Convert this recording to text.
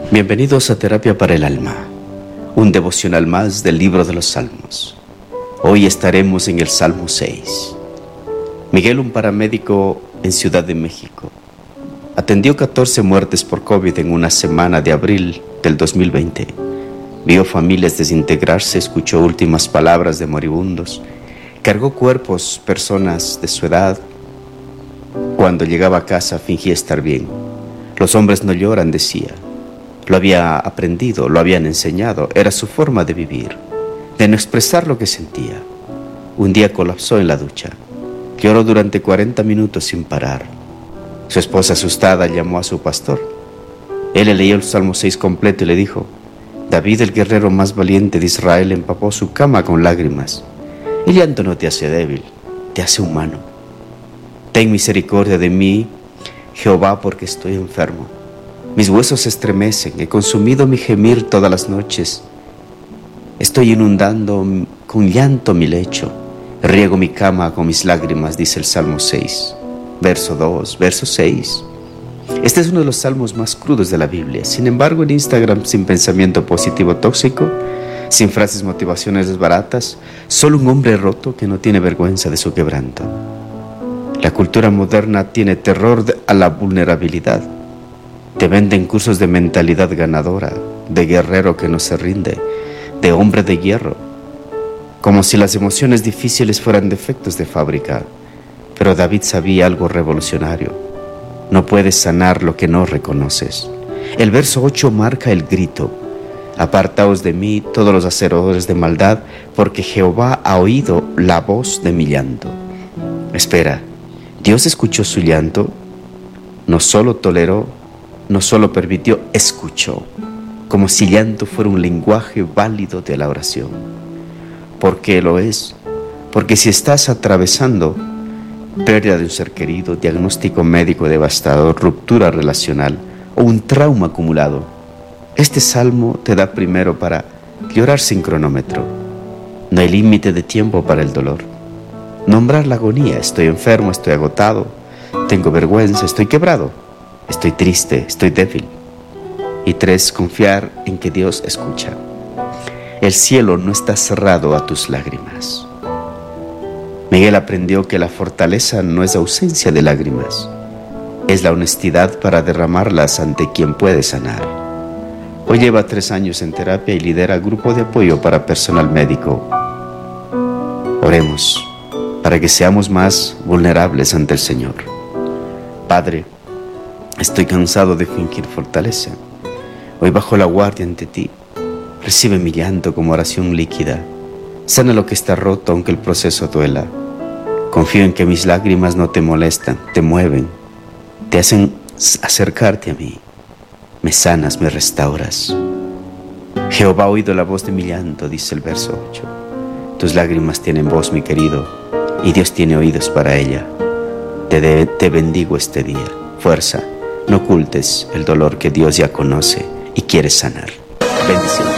Bienvenidos a Terapia para el Alma, un devocional más del libro de los Salmos. Hoy estaremos en el Salmo 6. Miguel, un paramédico en Ciudad de México, atendió 14 muertes por COVID en una semana de abril del 2020. Vio familias desintegrarse, escuchó últimas palabras de moribundos, cargó cuerpos, personas de su edad. Cuando llegaba a casa fingía estar bien. Los hombres no lloran, decía. Lo había aprendido, lo habían enseñado, era su forma de vivir, de no expresar lo que sentía. Un día colapsó en la ducha, lloró durante 40 minutos sin parar. Su esposa, asustada, llamó a su pastor. Él le leyó el Salmo 6 completo y le dijo: David, el guerrero más valiente de Israel, empapó su cama con lágrimas. El llanto no te hace débil, te hace humano. Ten misericordia de mí, Jehová, porque estoy enfermo. Mis huesos se estremecen, he consumido mi gemir todas las noches. Estoy inundando con llanto mi lecho, riego mi cama con mis lágrimas, dice el Salmo 6, verso 2, verso 6. Este es uno de los salmos más crudos de la Biblia. Sin embargo, en Instagram, sin pensamiento positivo tóxico, sin frases motivacionales baratas, solo un hombre roto que no tiene vergüenza de su quebranto. La cultura moderna tiene terror a la vulnerabilidad. Te venden cursos de mentalidad ganadora, de guerrero que no se rinde, de hombre de hierro, como si las emociones difíciles fueran defectos de fábrica. Pero David sabía algo revolucionario: no puedes sanar lo que no reconoces. El verso 8 marca el grito: apartaos de mí todos los hacedores de maldad, porque Jehová ha oído la voz de mi llanto. Espera, ¿Dios escuchó su llanto? No solo toleró, no solo permitió, escuchó, como si llanto fuera un lenguaje válido de la oración. ¿Por qué lo es? Porque si estás atravesando pérdida de un ser querido, diagnóstico médico devastador, ruptura relacional o un trauma acumulado, este salmo te da primero para llorar sin cronómetro. No hay límite de tiempo para el dolor. Nombrar la agonía: estoy enfermo, estoy agotado, tengo vergüenza, estoy quebrado, estoy triste, estoy débil. Y 3, confiar en que Dios escucha. El cielo no está cerrado a tus lágrimas. Miguel aprendió que la fortaleza no es ausencia de lágrimas, es la honestidad para derramarlas ante quien puede sanar. Hoy lleva 3 años en terapia y lidera grupo de apoyo para personal médico. Oremos para que seamos más vulnerables ante el Señor. Padre, estoy cansado de fingir fortaleza. Hoy bajo la guardia ante ti. Recibe mi llanto como oración líquida. Sana lo que está roto aunque el proceso duela. Confío en que mis lágrimas no te molestan, te mueven, te hacen acercarte a mí. Me sanas, me restauras. Jehová ha oído la voz de mi llanto, dice el verso 8. Tus lágrimas tienen voz, mi querido, y Dios tiene oídos para ella. Te bendigo este día. Fuerza, no ocultes el dolor que Dios ya conoce y quiere sanar. Bendiciones.